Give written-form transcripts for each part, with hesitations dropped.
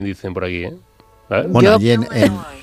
dicen por aquí, ¿eh? Bueno, allí en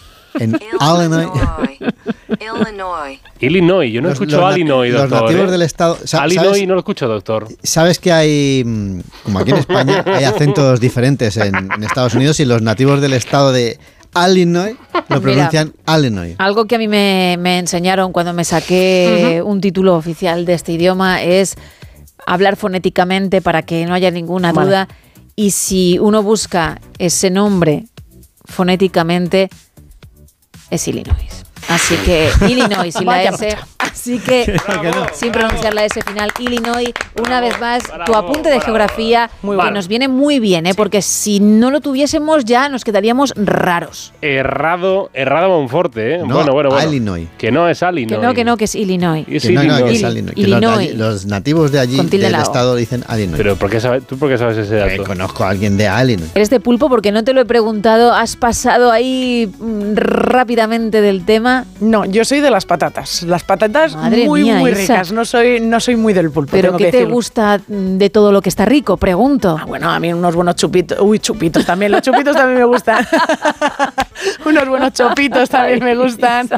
Illinois, yo no escucho Illinois, doctor. Los nativos del estado... Illinois no lo escucho, doctor. ¿Sabes que hay, como aquí en España, hay acentos diferentes en Estados Unidos y los nativos del estado de Illinois lo pronuncian Illinois? Algo que a mí me enseñaron cuando me saqué un título oficial de este idioma es hablar fonéticamente para que no haya ninguna duda. Y si uno busca ese nombre fonéticamente, es Illinois. Así que Illinois y la S. Así que, sin pronunciar la S final, Illinois, una vez más, tu apunte de geografía, que nos viene muy bien, porque si no lo tuviésemos ya nos quedaríamos raros. Errado Monforte, ¿eh? No, bueno. Illinois. Que no es Illinois. Que no, que es Illinois. Es que Illinois. No, que es Illinois. Illinois. Los nativos de allí, del estado, dicen Illinois. Pero ¿tú por qué sabes ese dato? Conozco a alguien de Illinois. Eres de Pulpo porque no te lo he preguntado, has pasado ahí rápidamente del tema. No, yo soy de las patatas. Las patatas muy ricas. No soy muy del pulpo. ¿Pero qué te gusta de todo lo que está rico? Pregunto. Bueno, a mí unos buenos chupitos. Uy, chupitos también. Los chupitos también me gustan. Unos buenos chopitos también me gustan.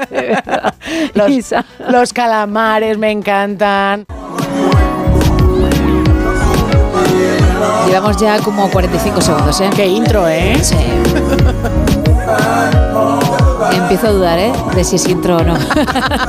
Los calamares me encantan. Llevamos ya como 45 segundos, ¿eh? Qué intro, ¿eh? Sí. Empiezo a dudar, de si es intro o no.